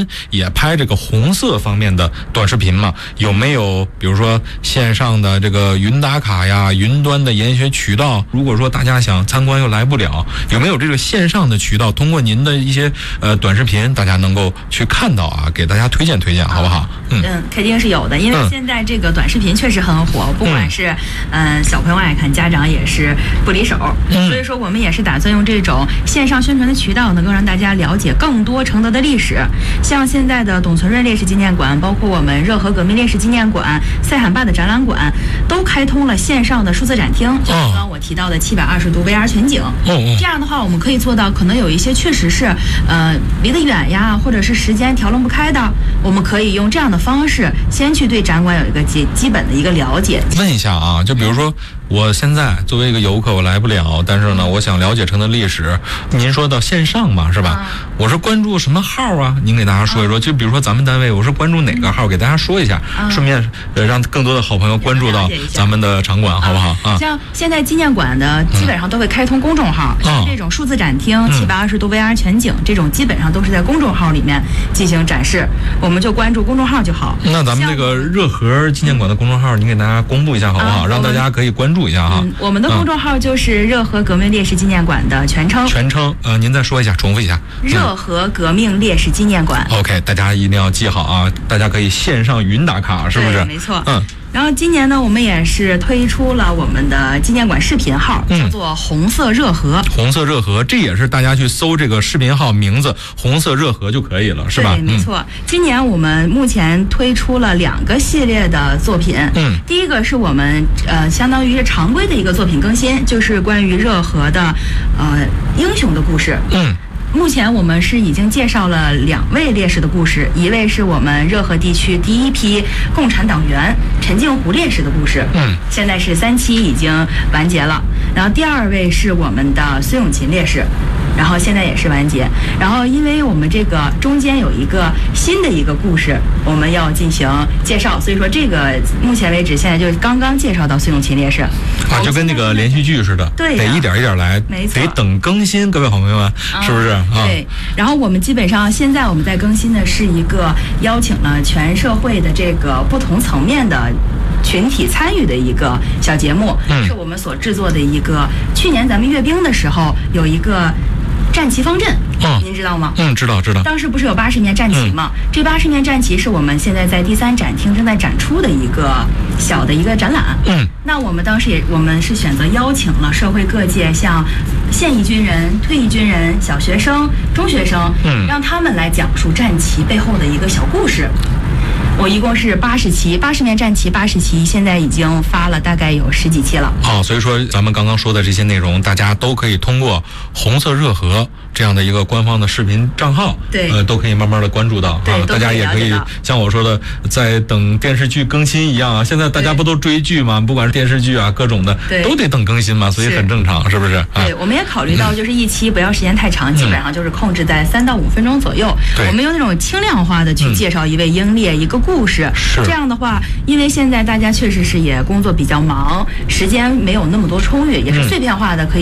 您也拍这个红色方面的短视频嘛？有没有比如说线上的这个云打卡呀、云端的研学渠道？如果说大家想参观又来不了，有没有这个线上的渠道？通过您的一些短视频，大家能够去看到啊，给大家推荐推荐，好不好？ 肯定是有的，因为现在这个短视频确实很火，不管是小朋友爱看，家长也是不离手。所以说我们也是打算用这种线上宣传的渠道，能够让大家了解更多承德的历史。像现在的董存瑞烈士纪念馆，包括我们热河革命烈士纪念馆、塞罕坝的展览馆，都开通了线上的数字展厅，就刚刚我提到的720度 VR 全景。这样的话，我们可以做到，可能有一些确实是离得远呀，或者是时间调弄不开的，我们可以用这样的方式，先去对展馆有一个基本的一个了解。 问一下啊，就比如说我现在作为一个游客，我来不了，但是呢，我想了解承德历史。您说到线上嘛，是吧？我是关注什么号啊？您给大家说一说。就比如说咱们单位，我是关注哪个号？给大家说一下，顺便让更多的好朋友关注到咱们的场馆，好不好？ 像现在纪念馆的基本上都会开通公众号，像这种数字展厅、720度 VR 全景这种，基本上都是在公众号里面进行展示，我们就关注公众号就好。 那咱们这个热河纪念馆的公众号，您给大家公布一下好不好？让大家可以关注一下哈。 我们的公众号就是热河革命烈士纪念馆的全称。 您再说一下，重复一下。 热河革命烈士纪念馆。 OK， 大家一定要记好啊！大家可以线上云打卡，是不是？ 没错。然后今年呢，我们也是推出了我们的纪念馆视频号，叫做红色热河。红色热河，这也是大家去搜这个视频号名字“红色热河”就可以了，是吧？ 对，没错。今年我们目前推出了2个系列的作品。第一个是我们相当于是常规的一个作品更新，就是关于热河的英雄的故事。目前我们是已经介绍了2位烈士的故事，一位是我们热河地区第一批共产党员陈静湖烈士的故事，现在是3期已经完结了。然后第2位是我们的孙永琴烈士，然后现在也是完结。然后因为我们这个中间有一个新的一个故事，我们要进行介绍，所以说这个目前为止现在就刚刚介绍到孙永琴烈士就跟那个连续剧似的， 对， 得一点一点来， 没错， 得等更新，各位好朋友们，是不是？ 对。然后我们基本上现在我们在更新的是一个邀请了全社会的这个不同层面的群体参与的一个小节目，是我们所制作的一个。去年咱们阅兵的时候有一个战旗方阵，您知道吗？ 知道。 当时不是有80面战旗吗？这80面战旗是我们现在在第3展厅正在展出的一个小的一个展览。那我们当时我们是选择邀请了社会各界，像现役军人、退役军人、小学生、中学生，让他们来讲述战旗背后的一个小故事。我一共是80期，80面战旗80期，现在已经发了大概有10几期了。 所以说咱们刚刚说的这些内容，大家都可以通过红色热河这样的一个官方的视频账号，都可以慢慢的关注到。大家也可以像我说的，在等电视剧更新一样啊。现在大家不都追剧吗？不管是电视剧啊，各种的都得等更新嘛，所以很正常，是不是？ 对，我们也考虑到就是一期不要时间太长，基本上就是控制在3到5分钟左右。我们用那种轻量化的去介绍一位英烈一个故事。这样的话，因为现在大家确实是也工作比较忙，时间没有那么多充裕，也是碎片化的可以